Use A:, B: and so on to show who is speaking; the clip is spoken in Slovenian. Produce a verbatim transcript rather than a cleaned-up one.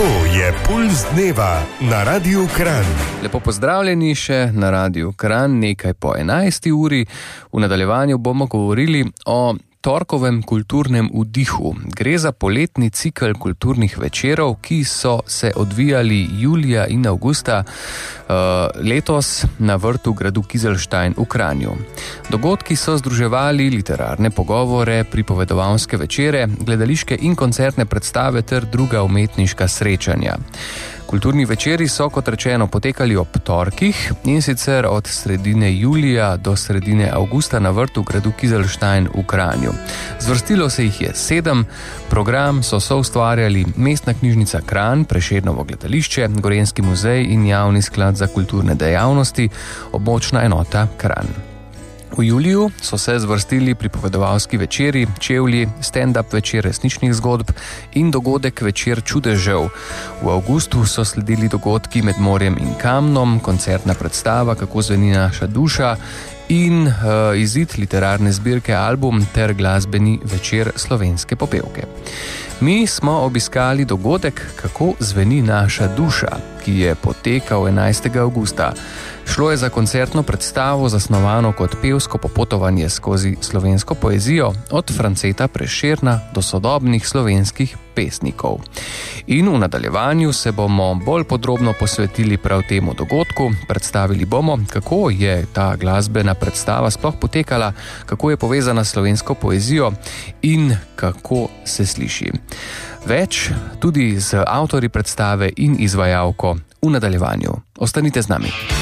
A: To je Pulz dneva na Radiu Kranj.
B: Lepo pozdravljeni še na Radiu Kranj, nekaj po enajsti uri. V nadaljevanju bomo govorili o torkovem kulturnem vdihu. Gre za poletni cikel kulturnih večerov, ki so se odvijali julija in avgusta uh, letos na vrtu gradu Kizlštajn v Kranju. Dogodki so združevali literarne pogovore, pripovedovalske večere, gledališke in koncertne predstave ter druga umetniška srečanja. Kulturni večeri so, kot rečeno, potekali ob torkih in sicer od sredine julija do sredine avgusta na vrtu gradu Kizlštajn v Kranju. Zvrstilo se jih je sedem, program so soustvarjali Mestna knjižnica Kranj, Prešernovo gledališče, Gorenjski muzej in Javni sklad za kulturne dejavnosti, območna enota Kranj. V juliju so se zvrstili pripovedovalski večeri, čevlji, stand-up večer resničnih zgodb in dogodek večer čudežev. V avgustu so sledili dogodki Med morjem in kamnom, koncertna predstava Kako zveni naša duša in uh, izid literarne zbirke Album ter glasbeni večer Slovenske popevke. Mi smo obiskali dogodek Kako zveni naša duša, ki je potekal enajstega avgusta. Šlo je za koncertno predstavo, zasnovano kot pevsko popotovanje skozi slovensko poezijo od Franceta Prešerna do sodobnih slovenskih pesnikov. In v nadaljevanju se bomo bolj podrobno posvetili prav temu dogodku, predstavili bomo, kako je ta glasbena predstava sploh potekala, kako je povezana s slovensko poezijo in kako se sliši. Več tudi z avtorji predstave in izvajalko v nadaljevanju. Ostanite z nami.